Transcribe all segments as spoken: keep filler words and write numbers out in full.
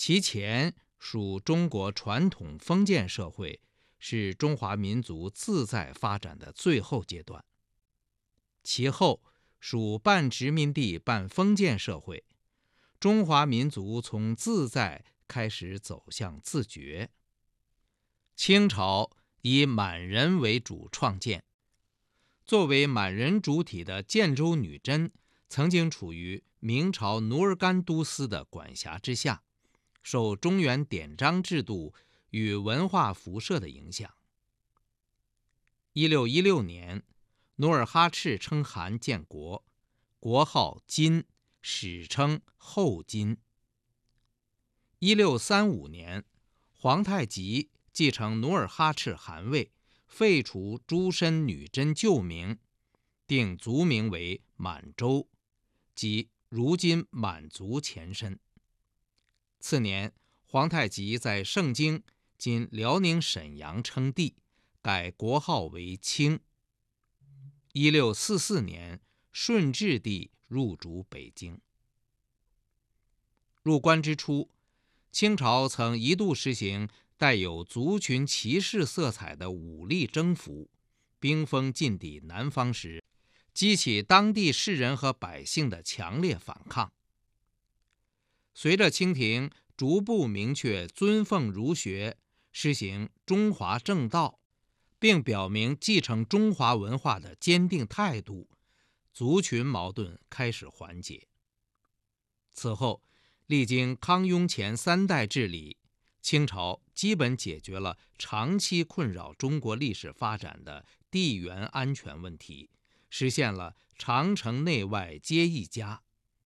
其前属中国传统封建社会，是中华民族自在发展的最后阶段。其后属半殖民地半封建社会，中华民族从自在开始走向自觉。清朝以满人为主创建，作为满人主体的建州女真曾经处于明朝努尔干都司的管辖之下，受中原典章制度与文化辐射的影响。一六一六年，努尔哈赤称汗建国，国号金，史称后金。一六三五年，皇太极继承努尔哈赤汗位，废除诸身女真旧名，定族名为满洲，即如今满族前身。次年，皇太极在盛京（今辽宁沈阳）称帝，改国号为清。一六四四年，顺治帝入主北京。入关之初，清朝曾一度实行带有族群歧视色彩的武力征服，兵锋进抵南方时，激起当地士人和百姓的强烈反抗。随着清廷逐步明确尊奉儒学，实行中华正道，并表明继承中华文化的坚定态度，族群矛盾开始缓解。此后，历经康雍乾三代治理，清朝基本解决了长期困扰中国历史发展的地缘安全问题，实现了长城内外皆一家。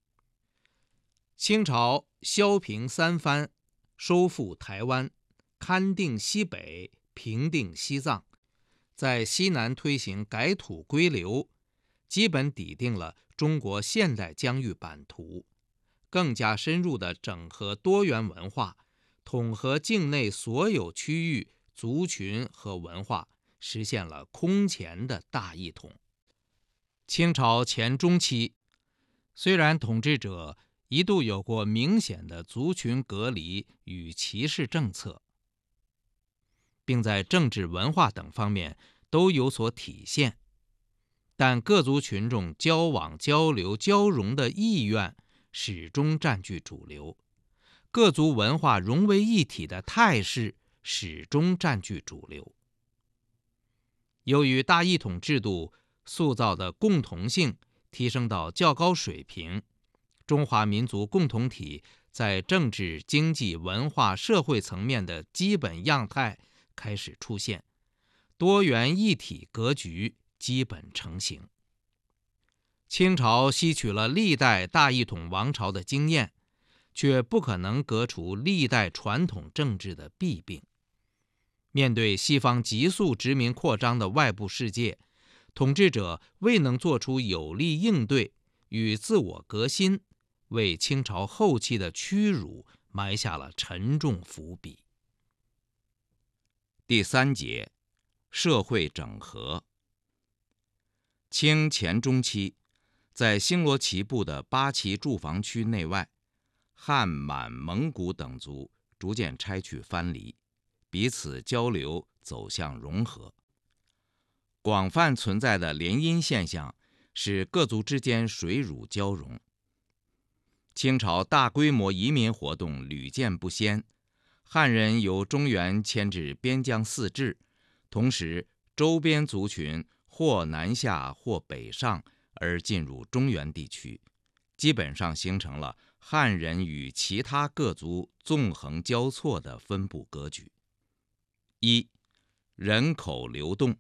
清朝削平三藩，收复台湾，勘定西北，平定西藏，在西南推行改土归流，基本拟定了中国现代疆域版图，更加深入地整合多元文化，统合境内所有区域、族群和文化，实现了空前的大一统。清朝前中期，虽然统治者一度有过明显的族群隔离与歧视政策，并在政治文化等方面都有所体现，但各族群众交往交流交融的意愿始终占据主流，各族文化融为一体的态势始终占据主流。由于大一统制度塑造的共同性提升到较高水平，中华民族共同体在政治、经济、文化、社会层面的基本样态开始出现，多元一体格局基本成型。清朝吸取了历代大一统王朝的经验，却不可能革除历代传统政治的弊病。面对西方急速殖民扩张的外部世界，统治者未能做出有力应对与自我革新，为清朝后期的屈辱埋下了沉重伏笔。第三节，社会整合。清前中期，在星罗棋布的八旗驻防区内外，汉、满、蒙古等族逐渐拆去藩篱，彼此交流走向融合。广泛存在的联姻现象使各族之间水乳交融。清朝大规模移民活动屡见不鲜，汉人由中原迁至边疆四治，同时周边族群或南下或北上而进入中原地区，基本上形成了汉人与其他各族纵横交错的分布格局。一、人口流动。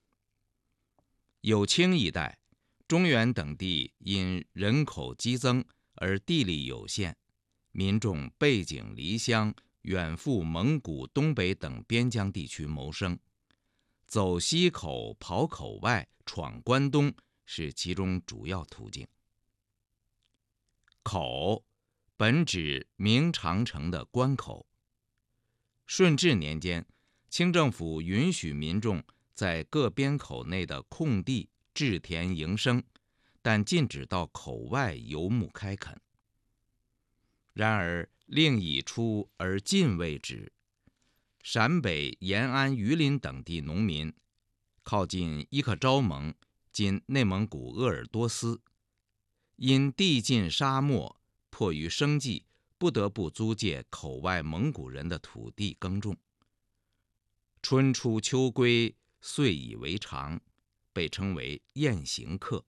有清一代，中原等地因人口激增而地利有限，民众背井离乡，远赴蒙古、东北等边疆地区谋生，走西口、跑口外、闯关东是其中主要途径。口本指明长城的关口。顺治年间，清政府允许民众在各边口内的空地置田营生，但禁止到口外游牧开垦。然而， 令已出而进谓之。陕北延安、榆林等地农民靠近伊克昭盟（今内蒙古鄂尔多斯），因地近沙漠，迫于生计，不得不租借口外蒙古人的土地耕种。春出秋归，遂以为常，被称为雁行客。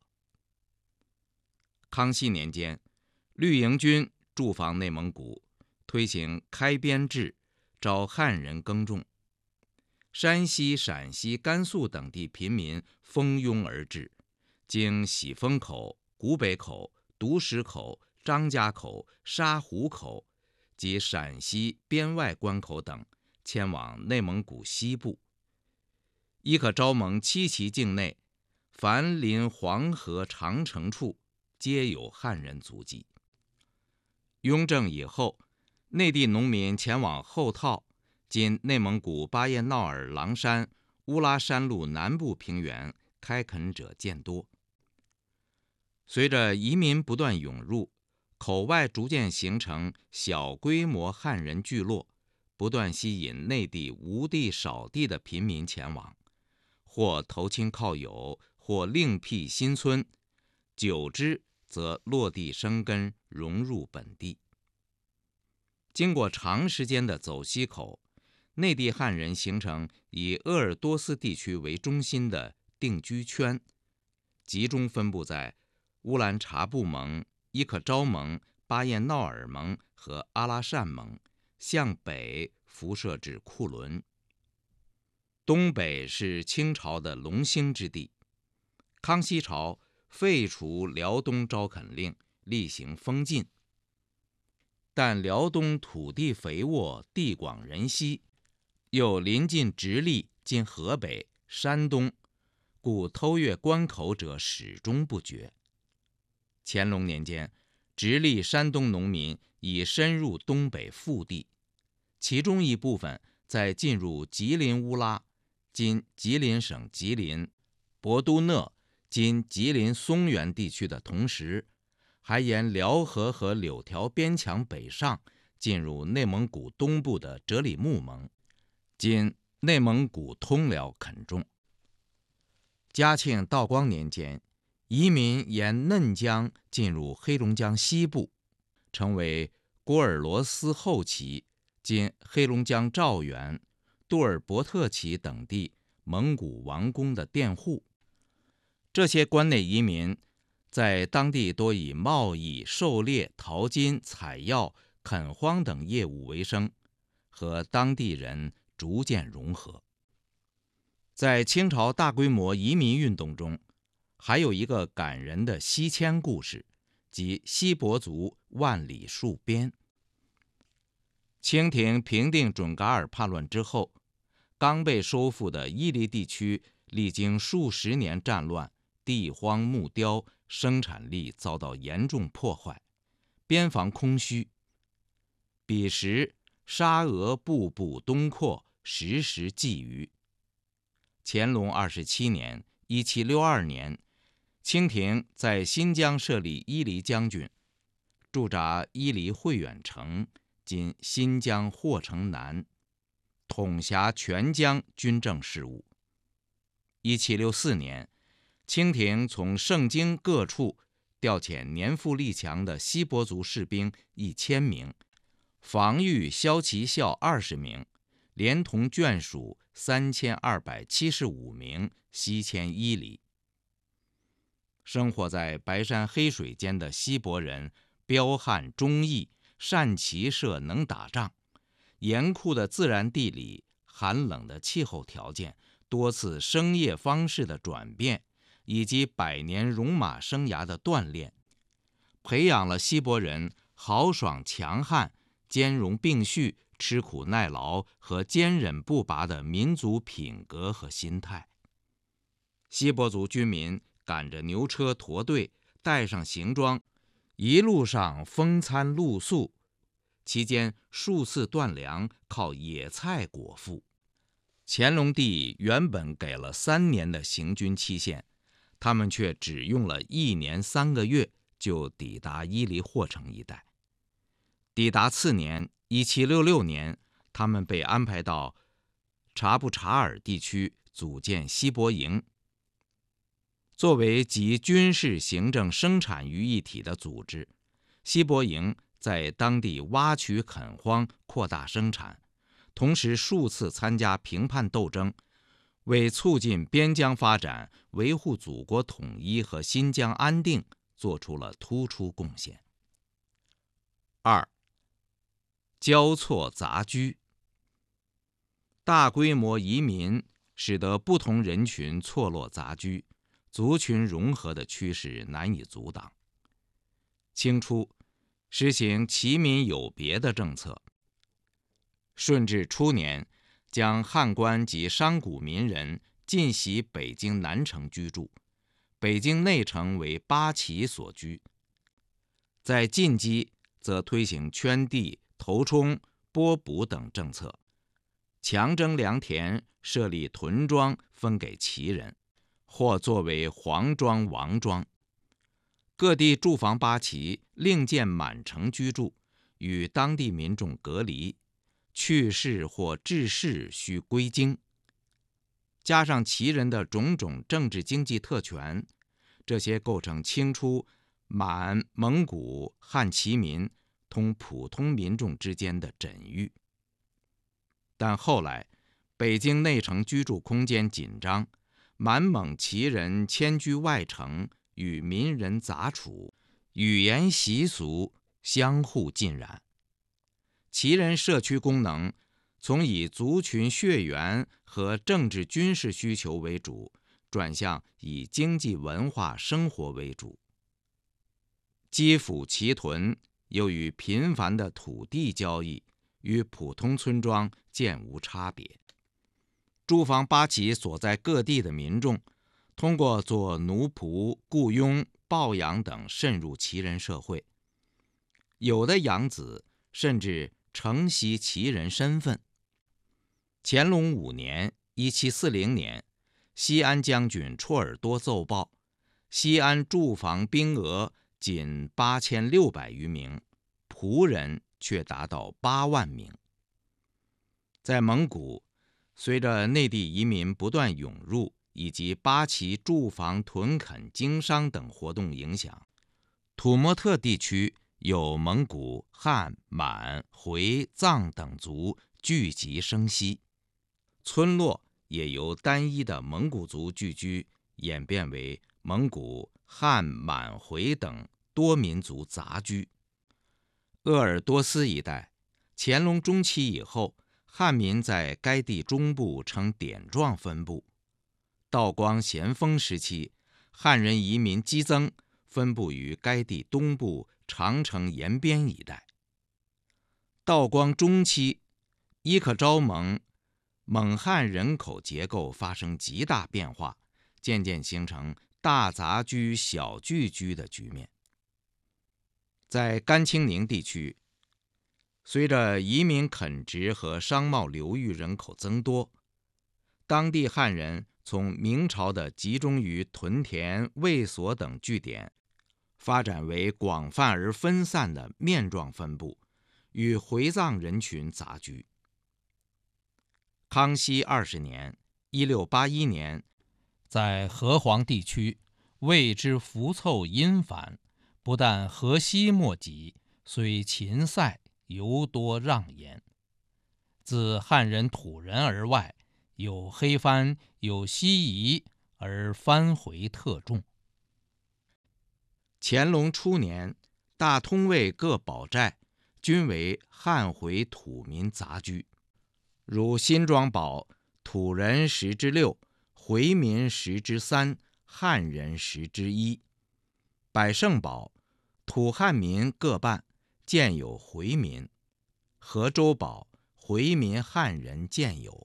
康熙年间，绿营军驻防内蒙古，推行开边制，招汉人耕种。山西、陕西、甘肃等地贫民蜂拥而至，经喜峰口、古北口、独石口、张家口、沙湖口及陕西边外关口等，迁往内蒙古西部。伊克昭盟七旗境内，凡临黄河、长城处，皆有汉人足迹。雍正以后，内地农民前往后套（今内蒙古巴彦淖尔狼山、乌拉山路南部平原）开垦者渐多。随着移民不断涌入，口外逐渐形成小规模汉人聚落，不断吸引内地无地少地的贫民前往，或投亲靠友，或另辟新村，久之则落地生根，融入本地。经过长时间的走西口，内地汉人形成以鄂尔多斯地区为中心的定居圈，集中分布在乌兰察布盟、伊克昭盟、巴彦淖尔盟和阿拉善盟，向北辐射至库伦。东北是清朝的龙兴之地。康熙朝废除辽东招垦令，厉行封禁。但辽东土地肥沃，地广人稀，又临近直隶（今河北）、山东，故偷越关口者始终不绝。乾隆年间，直隶、山东农民已深入东北腹地，其中一部分在进入吉林乌拉（今吉林省吉林）、博都讷（今吉林松原地区）的同时，还沿辽河和柳条边墙北上，进入内蒙古东部的哲里木盟（今内蒙古通辽）垦种。嘉庆、道光年间，移民沿嫩江进入黑龙江西部，成为郭尔罗斯后旗（今黑龙江肇源、杜尔伯特旗等地）蒙古王公的佃户。这些关内移民在当地多以贸易、狩猎、淘金、采药、垦荒等业务为生，和当地人逐渐融合。在清朝大规模移民运动中，还有一个感人的西迁故事，即锡伯族万里戍边。清廷平定准噶尔叛乱之后，刚被收复的伊犁地区历经数十年战乱，地荒木雕，生产力遭到严重破坏，边防空虚。彼时沙俄步步东扩，时时觊觎。乾隆二十七年（一七六二年），清廷在新疆设立伊犁将军，驻扎伊犁会远城（今新疆霍城南），统辖全疆军政事务。一七六四年，清廷从盛京各处调遣年富力强的锡伯族士兵一千名，防御骁骑校二十名，连同眷属三千二百七十五名西迁伊犁。生活在白山黑水间的锡伯人彪悍忠义，善骑射，能打仗。严酷的自然地理、寒冷的气候条件、多次生业方式的转变，以及百年戎马生涯的锻炼，培养了锡伯人豪爽强悍、兼容并蓄、吃苦耐劳和坚忍不拔的民族品格和心态。锡伯族居民赶着牛车驼队，带上行装，一路上风餐露宿，期间数次断粮，靠野菜果腹。乾隆帝原本给了三年的行军期限，他们却只用了一年三个月就抵达伊犁霍城一带。 抵达次年一七六六年，他们被安排到察布查尔地区组建锡伯营。作为集军事、行政、生产于一体的组织，锡伯营在当地挖取垦荒，扩大生产，同时数次参加平叛斗争，为促进边疆发展、维护祖国统一和新疆安定做出了突出贡献。二、交错杂居。大规模移民使得不同人群错落杂居，族群融合的趋势难以阻挡。清初实行齐民有别的政策。顺治初年，将汉官及商贾民人进袭北京南城居住，北京内城为八旗所居。在晋畿则推行圈地、头冲、拨补等政策，强征良田，设立屯庄分给旗人，或作为皇庄、王庄。各地驻防八旗另建满城居住，与当地民众隔离，去世或致仕需归京。加上旗人的种种政治经济特权，这些构成清初满、蒙古、汉旗民同普通民众之间的枕域。但后来北京内城居住空间紧张，满蒙旗人迁居外城，与民人杂处，语言习俗相互浸染。旗人社区功能从以族群血缘和政治军事需求为主，转向以经济文化生活为主。基辅旗屯由于频繁的土地交易，与普通村庄渐无差别。驻防八旗所在各地的民众，通过做奴仆、雇佣、抱养等渗入旗人社会，有的养子甚至承袭旗人身份。乾隆五年（一七四零年），西安将军绰尔多奏报，西安驻防兵额仅八千六百余名，仆人却达到八万名。在蒙古，随着内地移民不断涌入，以及八旗驻防、屯垦、经商等活动影响，土默特地区有蒙古、汉、满、回、藏等族聚集生息，村落也由单一的蒙古族聚居，演变为蒙古、汉、满、回等多民族杂居。鄂尔多斯一带，乾隆中期以后，汉民在该地中部呈点状分布。道光、咸丰时期，汉人移民激增，分布于该地东部长城沿边一带。道光中期，伊克昭盟蒙汉人口结构发生极大变化，渐渐形成大杂居、小聚居的局面。在甘青宁地区，随着移民垦殖和商贸流域人口增多，当地汉人从明朝的集中于屯田、卫所等据点，发展为广泛而分散的面状分布，与回藏人群杂居。康熙二十年（一六八一年），在河湟地区，谓之浮凑阴繁，不但河西莫及，虽秦塞尤多让焉。自汉人、土人而外，有黑番，有西夷，而番回特重。乾隆初年，大通卫各保寨均为汉回土民杂居，如新庄堡，土人十之六，回民十之三，汉人十之一。百盛堡，土汉民各半，建有回民。河州堡，回民汉人建有。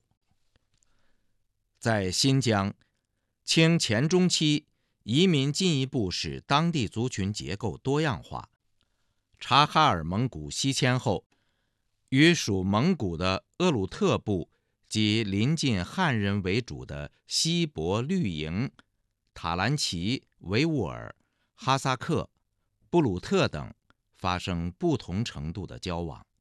在新疆，清前中期移民进一步使当地族群结构多样化。察哈尔蒙古西迁后，与属蒙古的鄂鲁特部及临近汉人为主的锡伯、绿营、塔兰奇、维吾尔、哈萨克、布鲁特等发生不同程度的交往。